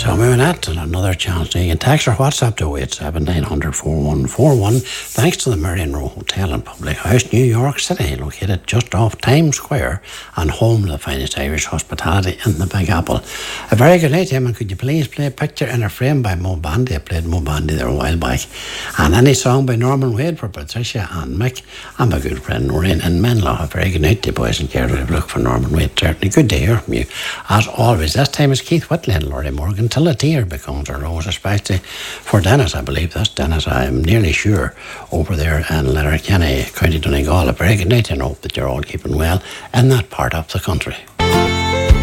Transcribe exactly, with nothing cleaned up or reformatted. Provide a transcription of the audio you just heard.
So moving at and another chance. You can text or WhatsApp to oh eight seven nine hundred four one four one. Thanks to the Marion Row Hotel and Public House, New York City, located just off Times Square and home to the finest Irish hospitality in the Big Apple. A very good night, Emma. Could you please play a picture in a frame by Mo Bandy? I played Mo Bandy there a while back. And any song by Norman Wade for Patricia and Mick and my good friend Noreen in Menlo. A very good night to you boys and girls. We've looked for Norman Wade. Certainly good to hear from you. As always, this time is Keith Whitley and Laurie Morgan till a tear becomes a rose, especially for Dennis. I believe that's Dennis, I'm nearly sure, over there in Letterkenny, County Donegal. A very good night and hope that you're all keeping well in that part of the country.